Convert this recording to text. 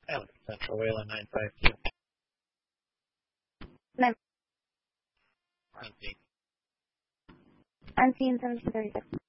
Island Central Wayland 952. Nine. Unseen. Unseen 1736.